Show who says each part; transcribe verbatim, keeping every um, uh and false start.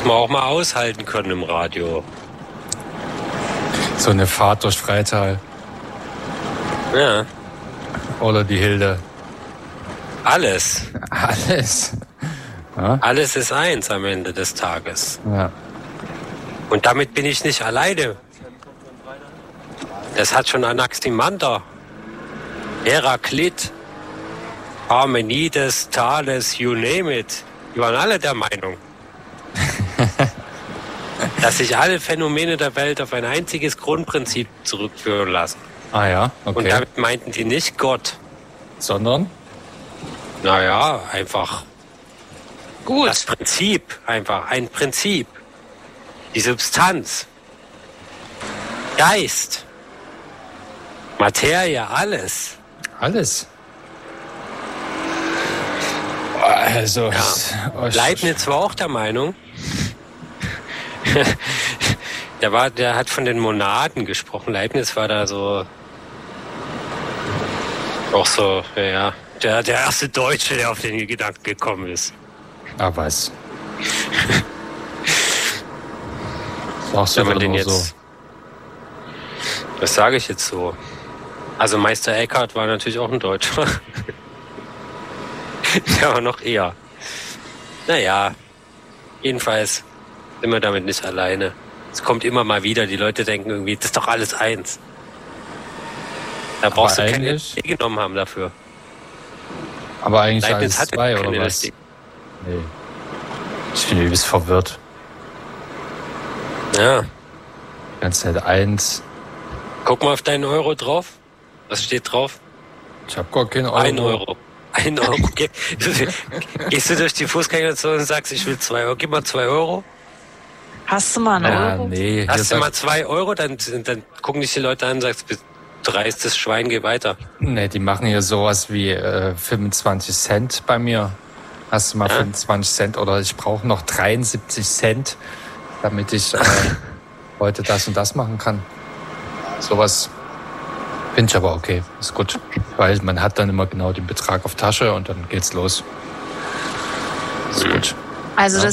Speaker 1: Muss man auch mal aushalten können im Radio.
Speaker 2: So eine Fahrt durch Freital.
Speaker 1: Ja.
Speaker 2: Oder die Hilde.
Speaker 1: Alles.
Speaker 2: Alles. Ja?
Speaker 1: Alles ist eins am Ende des Tages.
Speaker 2: Ja.
Speaker 1: Und damit bin ich nicht alleine. Das hat schon Anaximander, Heraklit, Parmenides, Thales, you name it. Die waren alle der Meinung, dass sich alle Phänomene der Welt auf ein einziges Grundprinzip zurückführen lassen.
Speaker 2: Ah ja, okay.
Speaker 1: Und damit meinten die nicht Gott.
Speaker 2: Sondern?
Speaker 1: Naja, einfach gut. Das Prinzip, einfach ein Prinzip. Die Substanz. Geist. Materie, alles.
Speaker 2: Alles. Also,
Speaker 1: ja.
Speaker 2: oh,
Speaker 1: Leibniz war auch der Meinung. der war, der hat von den Monaden gesprochen. Leibniz war da so auch so, ja, der, der erste Deutsche, der auf den Gedanken gekommen ist.
Speaker 2: Ah, was? Sagst du
Speaker 1: Wenn man den
Speaker 2: nur
Speaker 1: jetzt,
Speaker 2: so?
Speaker 1: Das sage ich jetzt so. Also Meister Eckhart war natürlich auch ein Deutscher. Der war noch eher. Naja, jedenfalls sind wir damit nicht alleine. Es kommt immer mal wieder, die Leute denken irgendwie, das ist doch alles eins. Da
Speaker 2: Aber
Speaker 1: brauchst du keine
Speaker 2: eigentlich-
Speaker 1: L S D genommen haben dafür.
Speaker 2: Aber eigentlich
Speaker 1: Leibniz
Speaker 2: alles
Speaker 1: hatte
Speaker 2: zwei,
Speaker 1: keine
Speaker 2: oder
Speaker 1: L
Speaker 2: was?
Speaker 1: S D.
Speaker 2: Nee. Ich bin übelst verwirrt.
Speaker 1: Ja,
Speaker 2: Die ganze Zeit eins.
Speaker 1: guck mal auf deinen Euro drauf. Was steht drauf?
Speaker 2: Ich hab gar keinen Euro.
Speaker 1: Ein Euro. Ein Euro. Ge- Gehst du durch die Fußgängerzone und sagst, ich will zwei Euro. Gib mal zwei Euro.
Speaker 3: Hast du mal einen
Speaker 2: Ja,
Speaker 3: Euro?
Speaker 2: nee. hier
Speaker 1: Hast du
Speaker 2: sagt-
Speaker 1: mal zwei Euro, dann, dann gucken dich die Leute an und sagst, dreistes Schwein, geh weiter.
Speaker 2: Nee, die machen hier sowas wie äh, fünfundzwanzig Cent bei mir. Hast du mal
Speaker 1: Ja.
Speaker 2: fünfundzwanzig Cent oder ich brauche noch dreiundsiebzig Cent, damit ich äh, heute das und das machen kann. Sowas finde ich aber okay, ist gut. Weil man hat dann immer genau den Betrag auf Tasche und dann geht's los. Ist gut.
Speaker 3: Also
Speaker 2: Ja.
Speaker 3: das